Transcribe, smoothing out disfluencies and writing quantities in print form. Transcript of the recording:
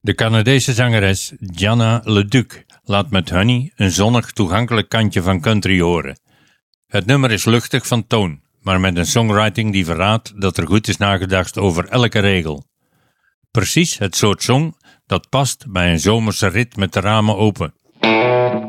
De Canadese zangeres Gianna LeDuc laat met Honey een zonnig toegankelijk kantje van country horen. Het nummer is luchtig van toon, maar met een songwriting die verraadt dat er goed is nagedacht over elke regel. Precies het soort song dat past bij een zomerse rit met de ramen open.